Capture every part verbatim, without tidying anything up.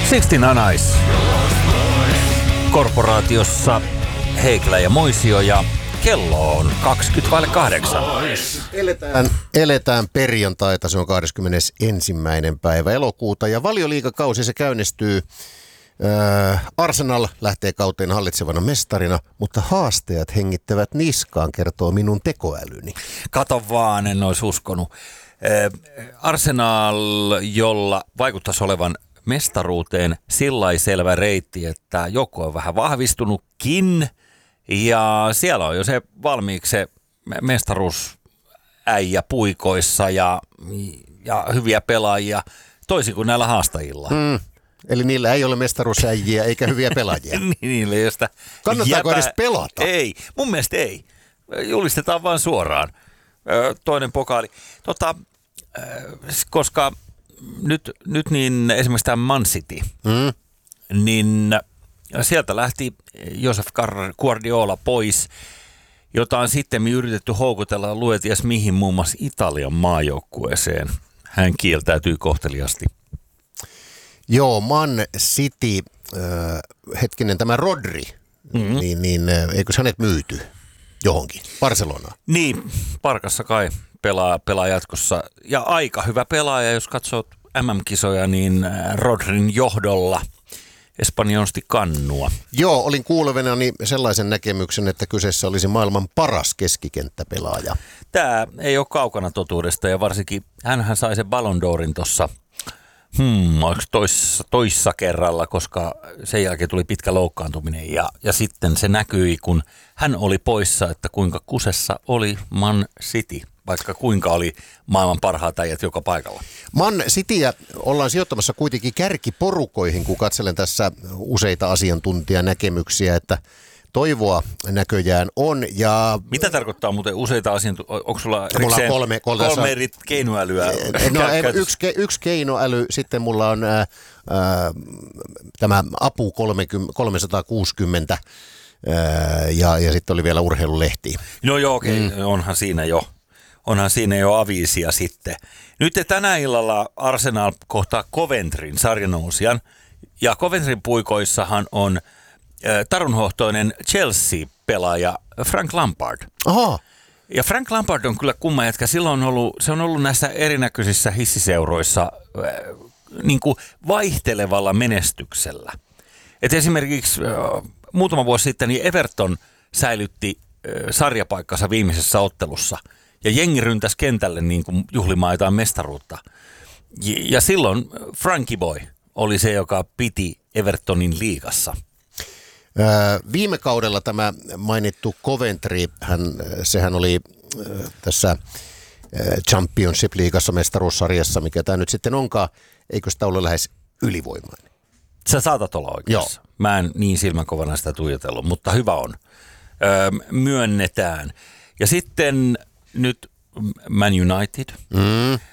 Sixteen Eyes. Korporaatiossa Heikelä ja Moisio ja kello on kaksikymmentä vaille kahdeksan. Eletään, eletään perjantaita, se on kahdeskymmenesensimmäinen päivä elokuuta ja Valioliigakausi se käynnistyy. Äh, Arsenal lähtee kauteen hallitsevana mestarina, mutta haastajat hengittävät niskaan, kertoo minun tekoälyni. Kato vaan, en olisi uskonut. Äh, Arsenal, jolla vaikuttaisi olevan mestaruuteen sillai selvä reitti, että joku on vähän vahvistunutkin ja siellä on jo se valmiiksi se mestaruusäijä puikoissa ja, ja hyviä pelaajia, toisin kuin näillä haastajilla. Mm. Eli niillä ei ole mestaruusäijiä eikä hyviä pelaajia. Niillä ei ole sitä. Kannattaako jäpä... edes pelata? Ei, mun mielestä ei. Julistetaan vaan suoraan. Toinen pokaali. Tota, koska nyt, nyt niin esimerkiksi tämä Man City, mm. niin sieltä lähti Josef Guardiola pois, jota on sitten yritetty houkutella lueties mihin muun muassa Italian maajoukkueeseen. Hän kieltäytyy kohteliasti. Joo, Man City, äh, hetkinen tämä Rodri, mm-hmm. niin, niin eikö hänet myyty johonkin, Barcelonaan? Niin, Parkassa kai pelaa, pelaa jatkossa. Ja aika hyvä pelaaja, jos katsot M M-kisoja, niin Rodrin johdolla Espanja nosti kannua. Joo, olin kuulevinani sellaisen näkemyksen, että kyseessä olisi maailman paras keskikenttäpelaaja. Tämä ei ole kaukana totuudesta ja varsinkin hänhän sai sen Ballon d'Orin tuossa Hmm, oliko toissa, toissa kerralla, koska sen jälkeen tuli pitkä loukkaantuminen ja, ja sitten se näkyi, kun hän oli poissa, että kuinka kusessa oli Man City, vaikka kuinka oli maailman parhaat äijät joka paikalla. Man Cityä ollaan sijoittamassa kuitenkin kärkiporukoihin, kun katselen tässä useita asiantuntijanäkemyksiä, että toivoa näköjään on. Ja mitä tarkoittaa muuten useita asiantuntijoita? Onko sulla mulla on kolme, kolme, kolme eri keinoälyä? No, yksi, yksi keinoäly, sitten mulla on ää, ää, tämä Apu kolmesataakuusikymmentä ää, ja, ja sitten oli vielä urheilulehti. No joo, okei, okay. mm. onhan siinä jo. Onhan siinä jo aviisia sitten. Nyt tänä illalla Arsenal kohtaa Coventryn sarjanousijan ja Coventryn puikoissahan on tarunhohtoinen Chelsea-pelaaja Frank Lampard. Aha. Ja Frank Lampard on kyllä kumma jätkä. Silloin on ollut, se on ollut näissä erinäköisissä hissiseuroissa äh, niin kuin vaihtelevalla menestyksellä. Et esimerkiksi äh, muutama vuosi sitten niin Everton säilytti äh, sarjapaikkansa viimeisessä ottelussa. Ja jengi ryntäsi kentälle niin kuin juhlimaan jotain mestaruutta. Ja, ja silloin Frankie Boy oli se, joka piti Evertonin liigassa. Viime kaudella tämä mainittu Coventry, hän, sehän oli tässä Championship-liigassa mestaruussarjassa, mikä tämä nyt sitten onkaan, eikö sitä ole lähes ylivoimainen? Sä saatat olla oikeassa. Joo. Mä en niin silmänkovana sitä tuijotellut, mutta hyvä on. Öö, myönnetään. Ja sitten nyt Man United. Mm. Öö,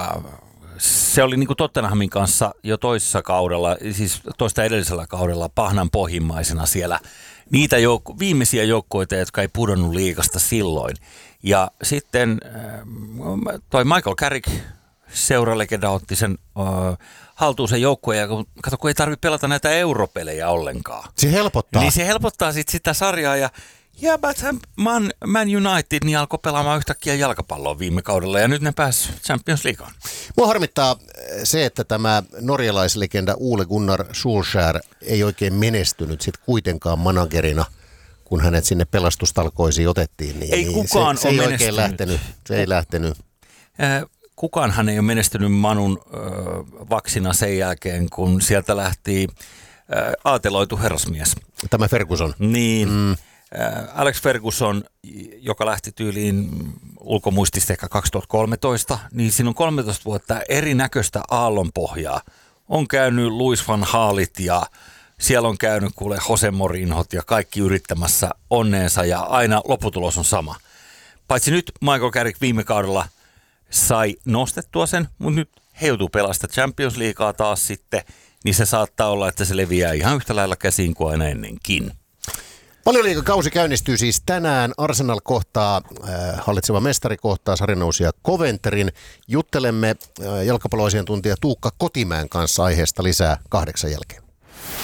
Se oli niin kuin Tottenhamin kanssa jo toisessa kaudella, siis toista edellisellä kaudella pahnan pohjimmaisena siellä. Niitä joukko, viimeisiä joukkoita, jotka ei pudonnut liigasta silloin. Ja sitten toi Michael Carrick, seuralegenda, otti sen uh, haltuun sen joukkueen. Ja kato, kun ei tarvitse pelata näitä europelejä ollenkaan. Se helpottaa. Niin se helpottaa sit sitä sarjaa ja ja Man, Man United niin alkoi pelaamaan yhtäkkiä jalkapalloa viime kaudella ja nyt ne pääsi Champions Leagueaan. Mua harmittaa se, että tämä norjalaislegenda Ole Gunnar Solskjaer ei oikein menestynyt sit kuitenkaan managerina, kun hänet sinne pelastustalkoisiin otettiin. Niin ei kukaan se, se ole ei menestynyt. Oikein lähtenyt. Se ei lähtenyt. Kukaanhan ei ole menestynyt Manun äh, vaksina sen jälkeen, kun sieltä lähti äh, aateloitu herrasmies. Tämä Ferguson. Niin. Mm. Alex Ferguson, joka lähti tyyliin ulkomuistista ehkä kaksituhattakolmetoista, niin siinä on kolmetoista vuotta erinäköistä aallonpohjaa. On käynyt Louis van Haalit ja siellä on käynyt kuule Jose Mourinhot ja kaikki yrittämässä onneensa ja aina lopputulos on sama. Paitsi nyt Michael Carrick viime kaudella sai nostettua sen, mutta nyt he joutuu pelasta Champions Leaguea taas sitten, niin se saattaa olla, että se leviää ihan yhtä lailla käsiin kuin aina ennenkin. Valioliigakausi käynnistyy siis tänään. Arsenal kohtaa, äh, hallitseva mestari kohtaa sarjanousia Coventrin. Juttelemme äh, jalkapalloasiantuntija Tuukka Kotimäen kanssa aiheesta lisää kahdeksan jälkeen.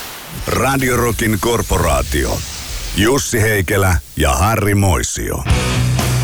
Radio Rockin korporaatio. Jussi Heikelä ja Harri Moisio.